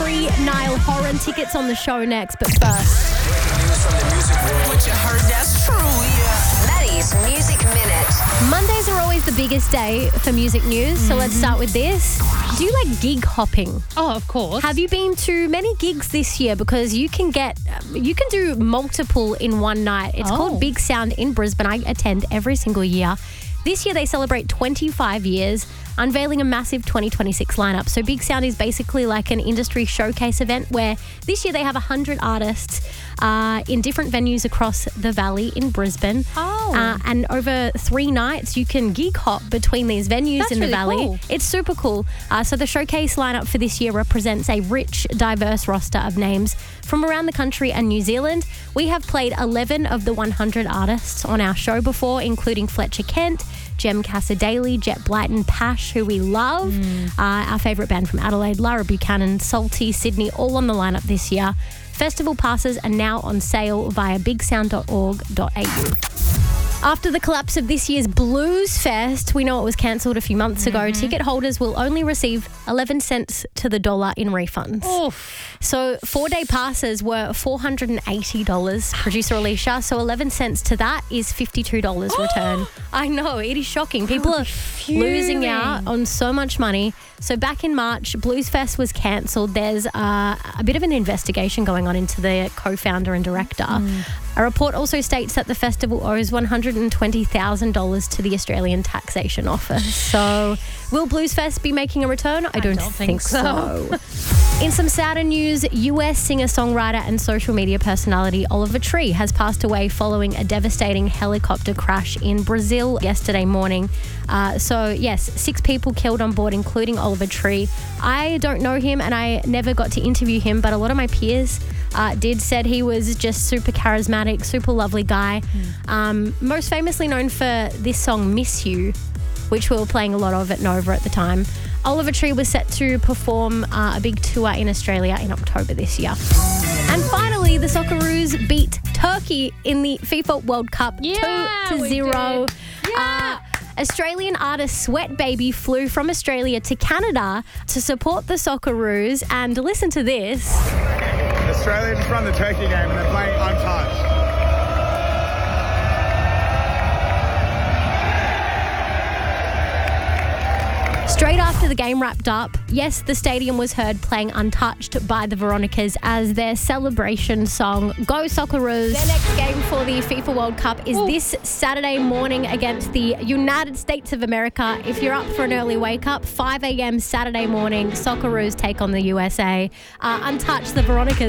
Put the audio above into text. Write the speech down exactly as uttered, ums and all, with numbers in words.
free Niall Horan tickets on the show next, but first. What you heard, that's true, yeah. Maddie's Music Minute. Mondays are always the biggest day for music news, so let's start with this. Do you like gig hopping? Oh, of course. Have you been to many gigs this year? Because you can get, you can do multiple in one night. It's Oh. called Big Sound in Brisbane. I attend every single year. This year they celebrate twenty-five years, unveiling a massive twenty twenty-six lineup. So Big Sound is basically like an industry showcase event where this year they have one hundred artists uh, in different venues across the valley in Brisbane. Oh. Uh, and over three nights you can gig hop between these venues That's in the really valley. cool. It's super cool. Uh, so the showcase lineup for this year represents a rich, diverse roster of names from around the country and New Zealand. We have played eleven of the one hundred artists on our show before, including Fletcher Kent, Jem Casadale, Jet Blyton, Pash, who we love, uh, our favourite band from Adelaide, Lara Buchanan, Salty, Sydney, all on the lineup this year. Festival passes are now on sale via big sound dot org dot a u. After the collapse of this year's Blues Fest, we know it was cancelled a few months ago, Mm-hmm. ticket holders will only receive eleven cents to the dollar in refunds. Oof. So four-day passes were four hundred eighty dollars, producer Alicia. So eleven cents to that is fifty-two dollars return. I know, it is shocking. People are losing out on so much money. So back in March, Blues Fest was cancelled. There's uh, a bit of an investigation going on into the co-founder and director. A report also states that the festival owes one hundred twenty thousand dollars to the Australian Taxation Office. So will Blues Fest be making a return? I don't, don't think so. In some sadder news, U S singer-songwriter and social media personality Oliver Tree has passed away following a devastating helicopter crash in Brazil yesterday morning. Uh, so, yes, six people killed on board, including Oliver Tree. I don't know him and I never got to interview him, but a lot of my peers uh, did, said he was just super charismatic, super lovely guy. Um, most famously known for this song, Miss You, which we were playing a lot of at Nova at the time. Oliver Tree was set to perform uh, a big tour in Australia in October this year. And finally, the Socceroos beat Turkey in the FIFA World Cup Yeah, two to we zero. did. Yeah. Uh, Australian artist Sweat Baby flew from Australia to Canada to support the Socceroos. And listen to this. Australia just run the Turkey game and they're playing untouched. Straight after the game wrapped up, yes, the stadium was heard playing Untouched by the Veronicas as their celebration song, Go Socceroos. Their next game for the FIFA World Cup is this Saturday morning against the United States of America. If you're up for an early wake-up, five a.m. Saturday morning, Socceroos take on the U S A. Uh, Untouched, the Veronicas.